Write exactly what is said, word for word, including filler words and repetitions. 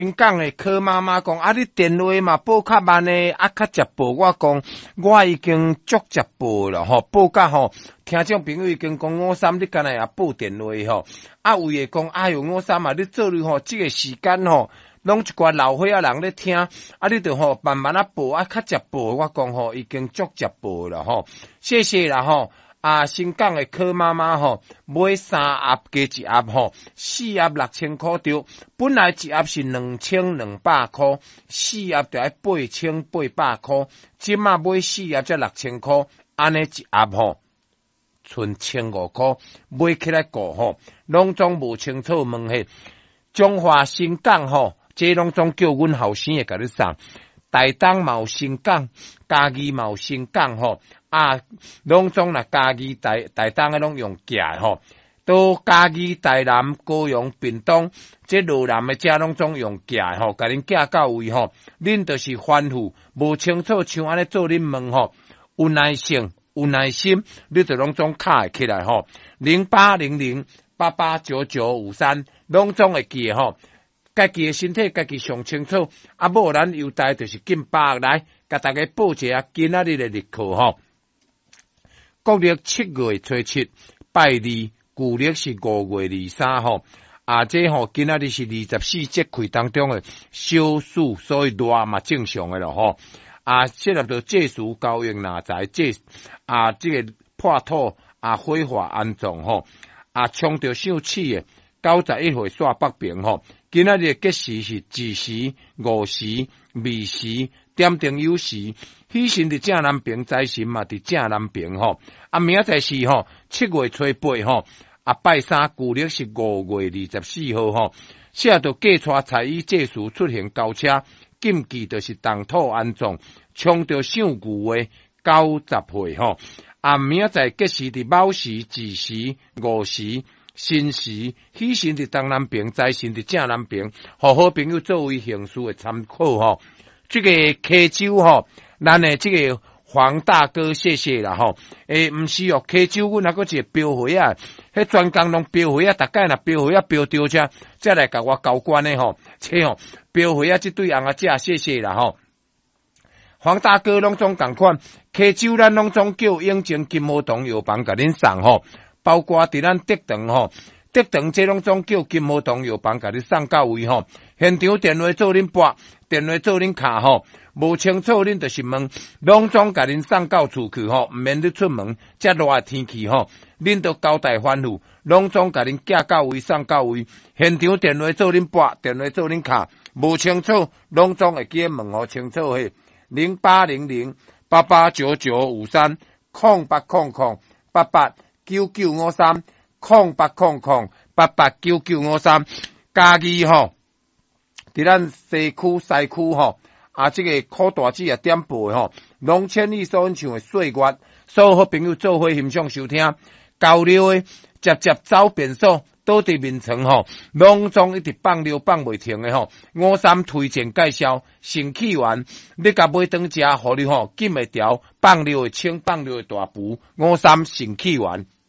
新港的柯妈妈讲，啊，你电话嘛报较慢呢，啊，较接报。我讲，我已经足接报了吼，报甲吼，听众朋友已经讲五三，你干那也报电话吼。啊，有诶讲，哎哟，五三啊，你做你吼，这个时间吼，拢一寡老岁仔人咧听，啊，你着吼慢慢啊报，啊，较接报。我讲吼，已经足接报了吼，谢谢啦吼。啊，新港的柯妈妈吼，买三盒加一盒吼，四盒六千块着，本来一盒是两千两百块，四盒着要八千八百块，即马买四盒才六千块，安尼一盒吼，剩千五块，买起来过吼，拢总无清楚问下，中华新港吼，这拢总叫阮后生会甲你送。台东嘛有新港，嘉义嘛有新港吼，啊，拢总若嘉义台台东诶拢用寄吼，到嘉义台南高雄屏东，即路南诶遮拢总用寄吼，甲恁寄到位吼，恁就是反复无清楚像安尼做恁问吼，有耐性有耐心，你就拢总卡会起来吼，零八零零八八九九五三，拢总会记吼。家己的身体，家己上清楚。啊，无咱优待就是进八来，甲大家报一下今仔日的日课吼。国历七月初七，拜二，旧历是五月二三吼。啊，这吼今仔日是二十四节气当中的小暑，所以热嘛正常的咯吼。啊，适合到借书交应哪在借啊，这个破土啊，火化安葬吼。啊，冲着上气的九十一岁煞北平吼。今仔日吉时是子时、午时、未时、点灯酉时，喜神伫正南平，财神嘛伫正南平吼。啊，明仔载是吼七月初八吼，啊拜三旧历是五月二十四号吼。写到嫁娶彩衣借书出行交车，禁忌就是动土安葬，冲着上旧的九十岁吼。啊，明仔载吉时伫卯时、子时、午时。新时喜神伫东南边，财神伫正南边，互好朋友作为行事的参考吼。这个溪州吼，咱的这个黄大哥，谢谢啦吼。诶，毋是哦，溪州阮还阁一个标会啊，迄专工拢标会啊，逐概若标会啊标着遮，再来甲我交关的吼。切吼，标会啊，即对翁仔姐，谢谢啦吼。黄大哥拢总共款，溪州咱拢总叫永靖金毛堂药房甲恁送吼。包括伫咱德堂吼，德堂这拢总叫金毛堂药房，甲你送到位吼。现场电话做恁拨，电话做恁卡吼，无清楚恁就是问，拢总甲恁送到厝去吼，毋免你出门。遮热诶天气吼，恁都交代反复，拢总甲恁寄到位，送到位。现场电话做恁拨，电话做恁卡，无清楚，拢总会记问互清楚嘿。零八零零八八九九五三空八空空八八。九九五三空八空空八八九九五三，嘉义吼，伫咱西区西区吼，啊，这个苦大姊也点播吼，龙千里所演唱的岁月，所有好朋友做伙欣赏收听，交流的接接走便所，倒伫面床吼，拢总一直放流放袂停的吼，五三推荐介绍，新起源，你甲买当食，互你吼禁会条，放流的清，放流的大补，五三新起源。